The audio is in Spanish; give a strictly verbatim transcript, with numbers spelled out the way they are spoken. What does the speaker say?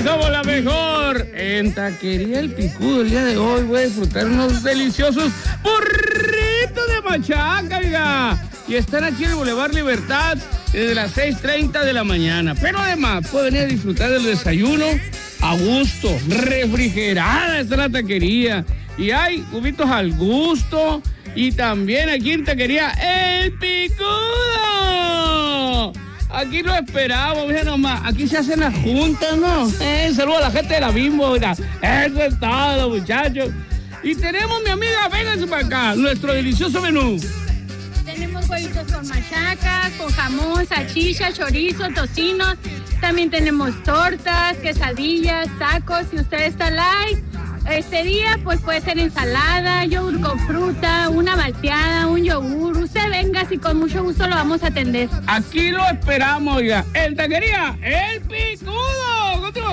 somos la mejor. En Taquería El Picudo, el día de hoy voy a disfrutar unos deliciosos burritos de machaca, oiga. Y están aquí en el Boulevard Libertad desde las seis treinta de la mañana. Pero además, puede venir a disfrutar del desayuno a gusto, refrigerada está la taquería. Y hay cubitos al gusto. Y también aquí en Taquería El Picudo. Aquí lo esperamos, mira nomás. Aquí se hacen las juntas, ¿no? Eh, saludo a la gente de la Bimbo, mira. Eso es todo, muchachos. Y tenemos, mi amiga, vénganse para acá, nuestro delicioso menú. Tenemos huevitos con machaca, con jamón, salchicha, chorizo, tocinos. También tenemos tortas, quesadillas, tacos. Si usted está light, este día pues puede ser ensalada, yogur con fruta, una malteada, un yogur. Usted venga, y con mucho gusto lo vamos a atender. Aquí lo esperamos, oiga. En Taquería El Picudo.